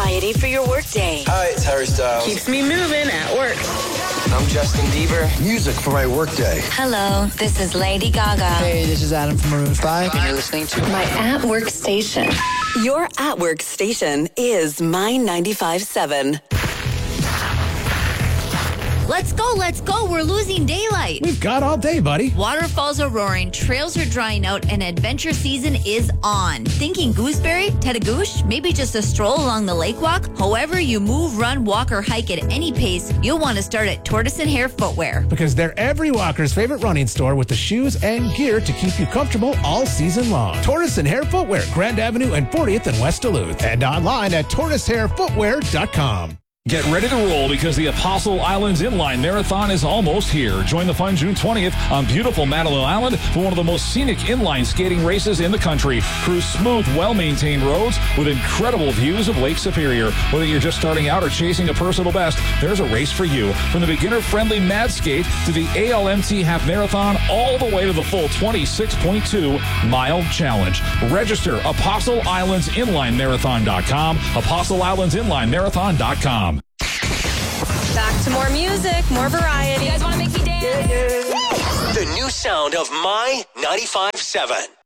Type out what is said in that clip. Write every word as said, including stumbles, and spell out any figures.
variety for your workday. Hi, it's Harry Styles. Keeps me moving at work. I'm Justin Bieber. Music for my workday. Hello, this is Lady Gaga. Hey, this is Adam from Maroon five. And you're listening to My At Work station. Your At Work station is My ninety-five point seven. Let's go, let's go. We're losing daylight. We've got all day, buddy. Waterfalls are roaring, trails are drying out, and adventure season is on. Thinking gooseberry, Tedagoosh, maybe just a stroll along the lake walk? However you move, run, walk, or hike at any pace, you'll want to start at Tortoise and Hare Footwear. Because they're every walker's favorite running store with the shoes and gear to keep you comfortable all season long. Tortoise and Hare Footwear, Grand Avenue and fortieth in West Duluth. And online at tortoise hare footwear dot com. Get ready to roll because the Apostle Islands Inline Marathon is almost here. Join the fun June twentieth on beautiful Manilow Island for one of the most scenic inline skating races in the country. Cruise smooth, well-maintained roads with incredible views of Lake Superior. Whether you're just starting out or chasing a personal best, there's a race for you. From the beginner-friendly Mad Skate to the A L M T Half Marathon, all the way to the full twenty-six point two mile challenge. Register Apostle Islands Inline Marathon dot com, Apostle Islands Inline Marathon dot com. Back to more music, more variety. You guys want to make me dance? The new sound of My ninety-five point seven.